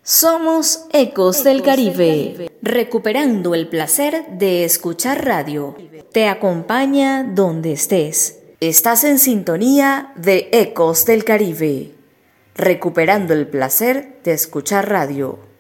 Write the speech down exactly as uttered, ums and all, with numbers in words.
Somos Ecos del Caribe, recuperando el placer de escuchar radio. Te acompaña donde estés. Estás en sintonía de Ecos del Caribe, recuperando el placer de escuchar radio.